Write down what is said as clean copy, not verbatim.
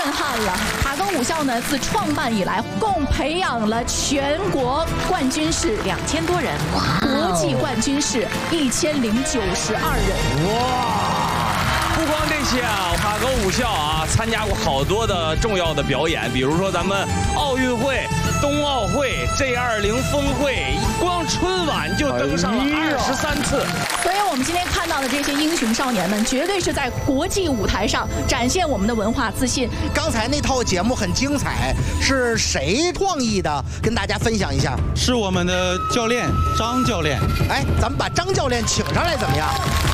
震撼了。塔庚武校呢，自创办以来，共培养了全国冠军士2000多人，国际冠军士1092人。 哇！不光这些啊，塔庚武校啊参加过好多的重要的表演，比如说咱们奥运会、冬奥会、G20峰会，光春晚就登上了23次。 所以我们今天看到的这些英雄少年们，绝对是在国际舞台上展现我们的文化自信。 刚才那套节目很精彩，是谁创意的？跟大家分享一下。 是我们的教练张教练。 哎，咱们把张教练请上来怎么样？